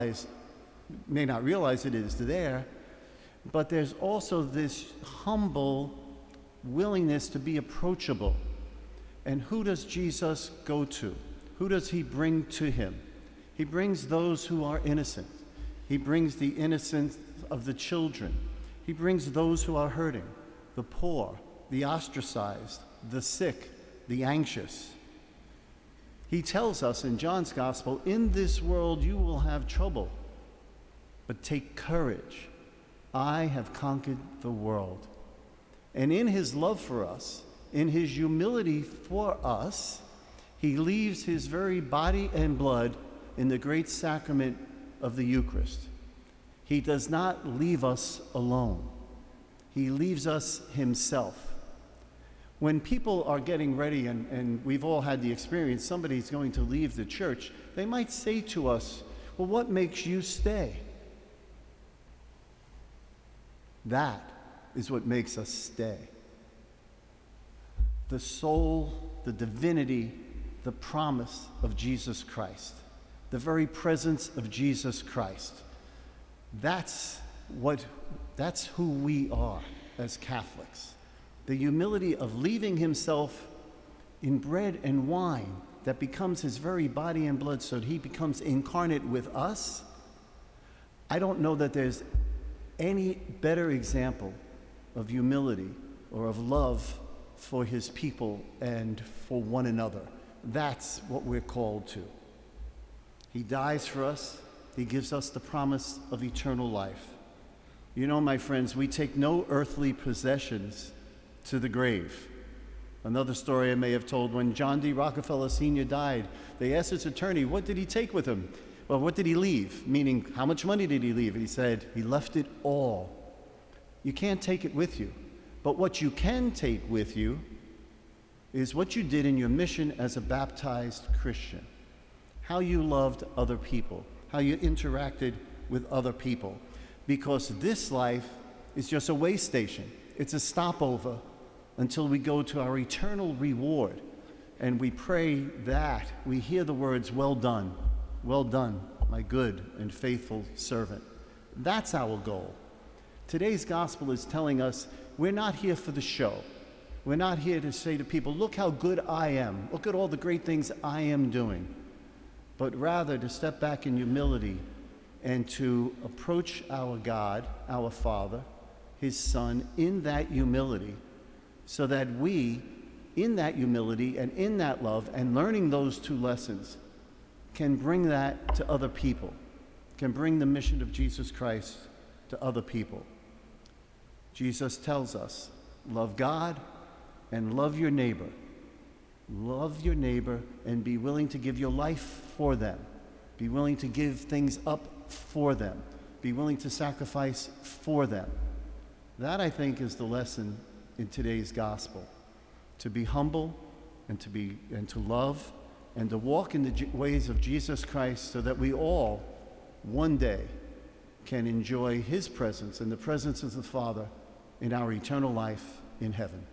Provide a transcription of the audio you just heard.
may not realize it is there, but there's also this humble willingness to be approachable. And who does Jesus go to? Who does he bring to him? He brings those who are innocent. He brings the innocence of the children. He brings those who are hurting, the poor, the ostracized, the sick, the anxious. He tells us in John's Gospel, in this world you will have trouble, but take courage. I have conquered the world. And in his love for us, in his humility for us, he leaves his very body and blood in the great sacrament of the Eucharist. He does not leave us alone. He leaves us himself. When people are getting ready, and we've all had the experience, somebody's going to leave the church, they might say to us, well, what makes you stay? That is what makes us stay. The soul, the divinity, the promise of Jesus Christ, the very presence of Jesus Christ. That's who we are as Catholics. The humility of leaving himself in bread and wine that becomes his very body and blood so that he becomes incarnate with us. I don't know that there's any better example of humility or of love for his people and for one another. That's what we're called to. He dies for us. He gives us the promise of eternal life. You know, my friends, we take no earthly possessions to the grave. Another story I may have told, when John D. Rockefeller Sr. died, they asked his attorney, what did he take with him? Well, what did he leave? Meaning, how much money did he leave? And he said, he left it all. You can't take it with you. But what you can take with you is what you did in your mission as a baptized Christian. How you loved other people. How you interacted with other people. Because this life is just a way station. It's a stopover until we go to our eternal reward. And we pray that we hear the words, well done, my good and faithful servant. That's our goal. Today's gospel is telling us we're not here for the show. We're not here to say to people, look how good I am. Look at all the great things I am doing. But rather to step back in humility and to approach our God, our Father, his Son, in that humility, so that we, in that humility and in that love and learning those two lessons, can bring that to other people, can bring the mission of Jesus Christ to other people. Jesus tells us, love God and love your neighbor. Love your neighbor and be willing to give your life for them. Be willing to give things up for them. Be willing to sacrifice for them. That, I think, is the lesson in today's gospel. To be humble and to love and to walk in the ways of Jesus Christ so that we all one day can enjoy his presence and the presence of the Father in our eternal life in heaven.